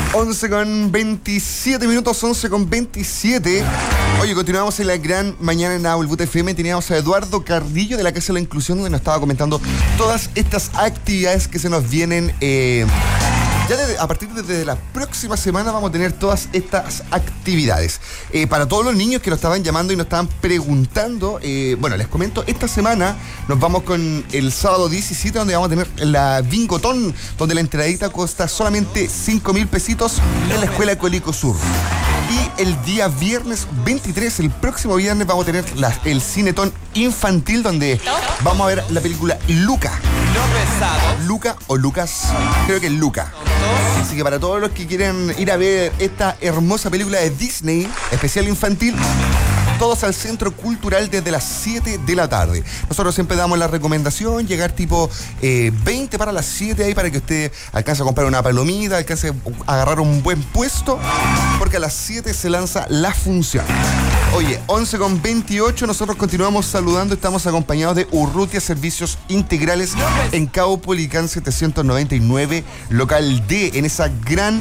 11:27, 11:27. Oye, continuamos en la gran mañana en Nahuelbuta FM. Teníamos a Eduardo Cardillo de la Casa de la Inclusión, donde nos estaba comentando todas estas actividades que se nos vienen. A partir de la próxima semana vamos a tener todas estas actividades. Para todos los niños que nos estaban llamando y nos estaban preguntando, les comento, esta semana nos vamos con el sábado 17, donde vamos a tener la Bingotón, donde la entradita cuesta solamente 5.000 pesitos en la Escuela Colico Sur. Y el día viernes 23, el próximo viernes, vamos a tener el Cinetón infantil, donde vamos a ver la película Luca. Luca o Lucas, creo que es Luca. Así que para todos los que quieren ir a ver esta hermosa película de Disney, especial infantil, todos al Centro Cultural desde las 7 de la tarde. Nosotros siempre damos la recomendación, llegar tipo 20 para las 7 ahí, para que usted alcance a comprar una palomita, alcance a agarrar un buen puesto, porque a las 7 se lanza la función. Oye, 11:28, nosotros continuamos saludando, estamos acompañados de Urrutia Servicios Integrales en Caupolicán 799, local D, en esa gran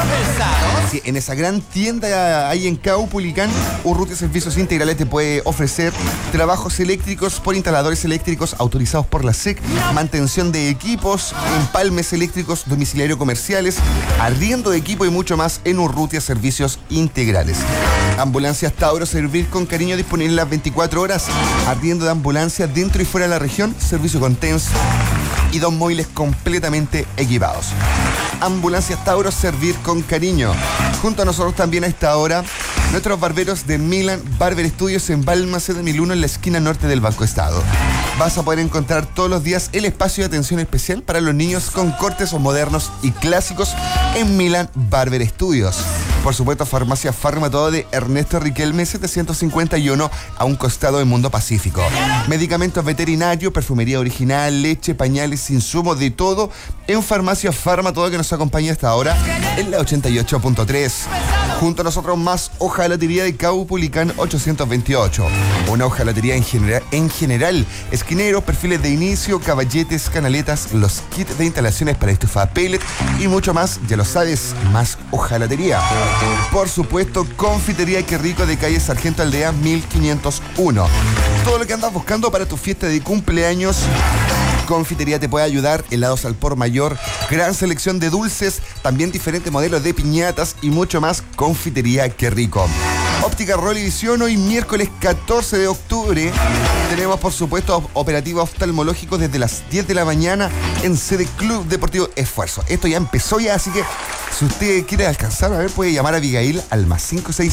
tienda ahí en Caupolicán. Urrutia Servicios Integrales te puede ofrecer trabajos eléctricos por instaladores eléctricos autorizados por la SEC, mantención de equipos, empalmes eléctricos, domiciliario comerciales, arriendo de equipo y mucho más en Urrutia Servicios Integrales. Ambulancias Tauro, servir con cariño, disponible las 24 horas, arriendo de ambulancias dentro y fuera de la región, servicio con TENS y 2 móviles completamente equipados. Ambulancias Tauro, servir con cariño. Junto a nosotros también a esta hora, nuestros barberos de Milan Barber Studios en Balmaceda 7001, en la esquina norte del Banco Estado. Vas a poder encontrar todos los días el espacio de atención especial para los niños con cortes modernos y clásicos en Milan Barber Studios. Por supuesto, Farmacia Farma, todo de Ernesto Riquelme 751, a un costado del Mundo Pacífico. Medicamentos veterinarios, perfumería original, leche, pañales, insumos, de todo en Farmacia Farma, todo que nos acompaña hasta ahora en la 88.3. Junto a nosotros más hojalatería de Caupolicán 828. Una hojalatería en general, esquineros, perfiles de inicio, caballetes, canaletas, los kits de instalaciones para estufa pellet y mucho más, ya lo sabes, más hojalatería. Por supuesto, confitería Qué Rico de calle Sargento Aldea 1501. Todo lo que andas buscando para tu fiesta de cumpleaños, Confitería te puede ayudar. Helados al por mayor, gran selección de dulces, también diferentes modelos de piñatas y mucho más. Confitería Qué Rico. Óptica Rolly Visión, hoy miércoles 14 de octubre. Tenemos, por supuesto, operativo oftalmológico desde las 10 de la mañana en sede Club Deportivo Esfuerzo. Esto ya empezó ya, así que si usted quiere alcanzar a ver, puede llamar a Abigail al más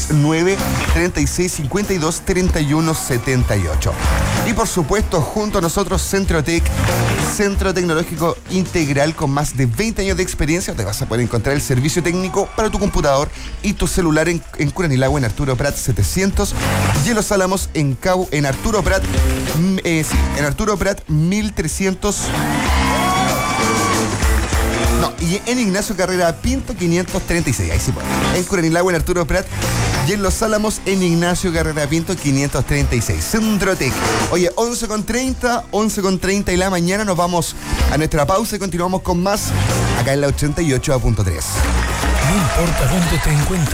569-3652-3178. Y por supuesto, junto a nosotros, Centrotec, Centro Tecnológico Integral con más de 20 años de experiencia. Te vas a poder encontrar el servicio técnico para tu computador y tu celular en Curanilagua, en Arturo Prat 700, y en Los Álamos en Arturo Prat, en Arturo Prat 1300. No, y en Ignacio Carrera Pinto 536, ahí sí puede. En Curanilagua, en Arturo Prat, y en Los Álamos en Ignacio Carrera Pinto 536. Centrotec. Oye, 11:30 y la mañana, nos vamos a nuestra pausa y continuamos con más acá en la 88.3. No importa dónde te encuentres.